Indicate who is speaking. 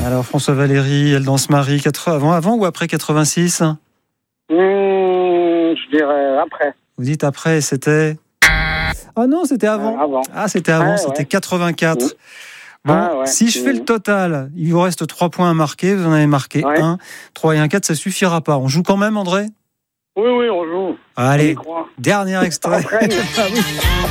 Speaker 1: Alors François Valéry, Elle danse Marie, avant ou après 86 ?
Speaker 2: Je dirais après.
Speaker 1: Vous dites après, c'était... Ah non, c'était avant.
Speaker 2: Avant.
Speaker 1: Ah, c'était avant, c'était 84. Bon, si je fais le total, il vous reste 3 points à marquer, vous en avez marqué 1, 3 et 1, 4, ça suffira pas. On joue quand même, André ?
Speaker 2: Oui, on joue.
Speaker 1: Allez, dernier extrait.